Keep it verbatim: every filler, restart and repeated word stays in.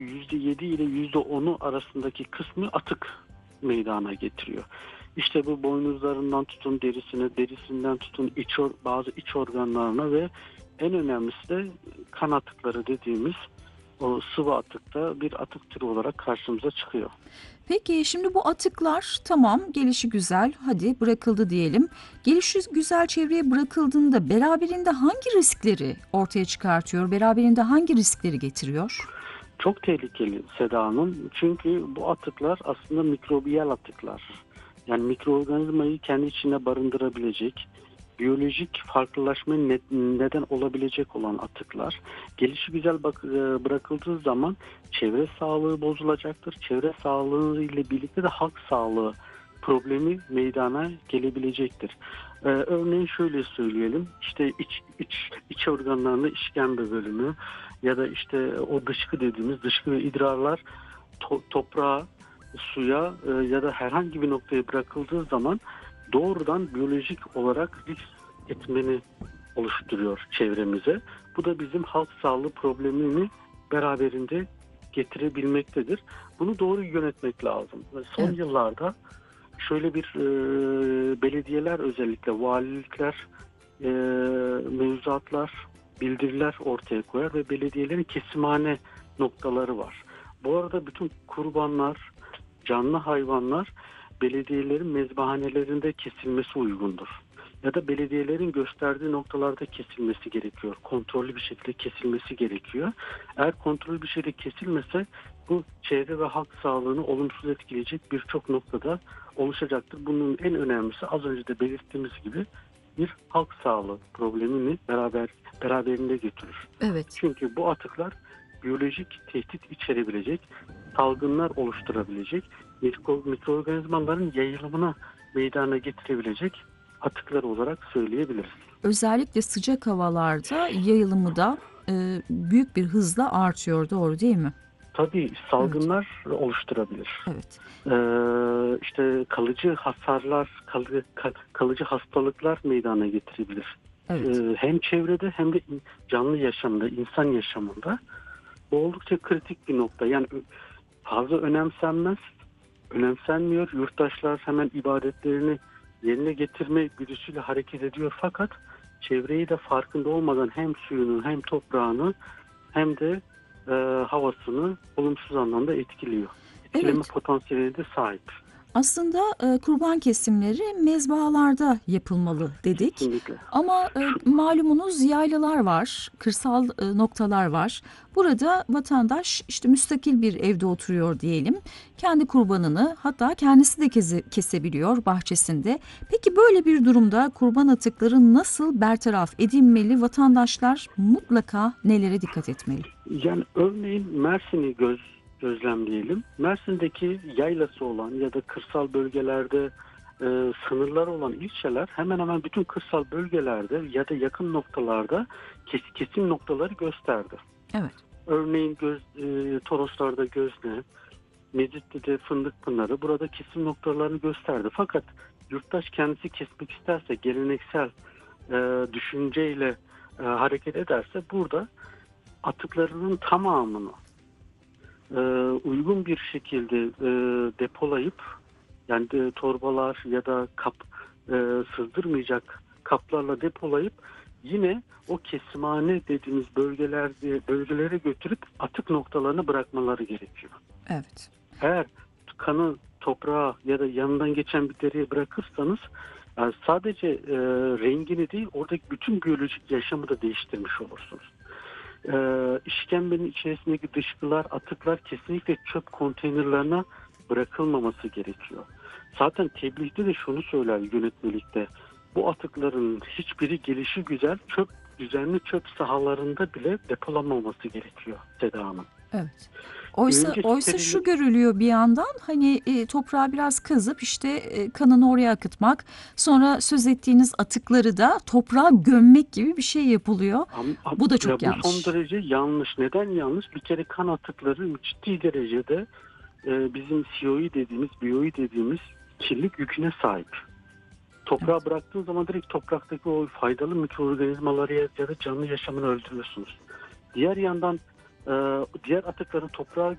yüzde yedi ile yüzde onu arasındaki kısmı atık meydana getiriyor. İşte bu boynuzlarından tutun derisine, derisinden tutun iç or- bazı iç organlarına ve en önemlisi de kan atıkları dediğimiz o sıvı atıkta bir atık türü olarak karşımıza çıkıyor. Peki şimdi bu atıklar tamam gelişi güzel, hadi bırakıldı diyelim. Gelişi güzel çevreye bırakıldığında beraberinde hangi riskleri ortaya çıkartıyor? Beraberinde hangi riskleri getiriyor? Çok tehlikeli Seda Hanım. Çünkü bu atıklar aslında mikrobiyal atıklar. Yani mikroorganizmayı kendi içine barındırabilecek, biyolojik farklılaşmaya ne- neden olabilecek olan atıklar. Gelişigüzel bak- e, bırakıldığı zaman çevre sağlığı bozulacaktır. Çevre sağlığı ile birlikte de halk sağlığı problemi meydana gelebilecektir. Ee, örneğin şöyle söyleyelim, işte iç, iç, iç organlarında işkembe bölümü ya da işte o dışkı dediğimiz dışkı ve idrarlar to- toprağa, suya e, ya da herhangi bir noktaya bırakıldığı zaman doğrudan biyolojik olarak risk etmeni oluşturuyor çevremize. Bu da bizim halk sağlığı problemini beraberinde getirebilmektedir. Bunu doğru yönetmek lazım. Ve son Evet. yıllarda şöyle bir e, belediyeler özellikle valilikler e, mevzuatlar, bildiriler ortaya koyar ve belediyelerin kesimhane noktaları var. Bu arada bütün kurbanlar, canlı hayvanlar belediyelerin mezbahanelerinde kesilmesi uygundur. Ya da belediyelerin gösterdiği noktalarda kesilmesi gerekiyor. Kontrollü bir şekilde kesilmesi gerekiyor. Eğer kontrollü bir şekilde kesilmese bu çevre ve halk sağlığını olumsuz etkileyecek birçok noktada oluşacaktır. Bunun en önemlisi az önce de belirttiğimiz gibi bir halk sağlığı problemini beraber beraberinde götürür. Evet. Çünkü bu atıklar biyolojik tehdit içerebilecek, salgınlar oluşturabilecek, mikro, mikroorganizmaların yayılımına meydana getirebilecek atıklar olarak söyleyebiliriz. Özellikle sıcak havalarda yayılımı da e, büyük bir hızla artıyor, doğru değil mi? Tabii Evet. salgınlar oluşturabilir. Evet. Ee, işte kalıcı hasarlar, kalı, ka- kalıcı hastalıklar meydana getirebilir. Evet. Ee, hem çevrede hem de in- canlı yaşamda, insan yaşamında bu oldukça kritik bir nokta. Yani ö- fazla önemsenmez, önemsenmiyor. Yurttaşlar hemen ibadetlerini yerine getirme güdüsüyle hareket ediyor fakat çevreyi de farkında olmadan hem suyunu hem toprağını hem de e, havasını olumsuz anlamda etkiliyor. Etkileme Evet. potansiyeline de sahip. Aslında e, kurban kesimleri mezbahalarda yapılmalı dedik. Kesinlikle. Ama e, Şu, malumunuz yaylalar var, kırsal e, noktalar var. Burada vatandaş işte müstakil bir evde oturuyor diyelim. Kendi kurbanını hatta kendisi de keze, kesebiliyor bahçesinde. Peki böyle bir durumda kurban atıkları nasıl bertaraf edilmeli? Vatandaşlar mutlaka nelere dikkat etmeli? yani örneğin Mersin'i göz, gözlemleyelim. Mersin'deki yaylası olan ya da kırsal bölgelerde e, sınırları olan ilçeler hemen hemen bütün kırsal bölgelerde ya da yakın noktalarda kes, kesim noktaları gösterdi. Evet. Örneğin göz, e, Toroslar'da Gözne, Mezitli'de Fındıkpınarı burada kesim noktalarını gösterdi. Fakat yurttaş kendisi kesmek isterse, geleneksel e, düşünceyle e, hareket ederse burada atıklarının tamamını e, uygun bir şekilde e, depolayıp yani de torbalar ya da kap e, sızdırmayacak kaplarla depolayıp yine o kesimhane dediğimiz bölgelerde bölgelere götürüp atık noktalarını bırakmaları gerekiyor. Evet. Eğer kanı toprağa ya da yanından geçen bir deriye bırakırsanız yani sadece e, rengini değil oradaki bütün biyolojik yaşamı da değiştirmiş olursunuz. E, işkembenin içerisindeki dışkılar, atıklar kesinlikle çöp konteynerlerine bırakılmaması gerekiyor. Zaten tebliğde de şunu söyler yönetmelikte. Bu atıkların hiçbiri gelişi güzel çöp düzenli çöp sahalarında bile depolanmaması gerekiyor Seda Hanım. Evet. Oysa Önce oysa steril şu görülüyor bir yandan hani e, toprağı biraz kazıp işte e, kanını oraya akıtmak, sonra söz ettiğiniz atıkları da toprağa gömmek gibi bir şey yapılıyor. Am- am- Bu da çok Ya bu son yanlış. derece yanlış. Neden yanlış? Bir kere kan atıkları ciddi derecede e, bizim C O E dediğimiz, B O E dediğimiz kirlilik yüküne sahip. Toprağa Evet. bıraktığın zaman direkt topraktaki o faydalı mikroorganizmaları ya ya da canlı yaşamını öldürüyorsunuz. Diğer yandan e, diğer atıkların toprağa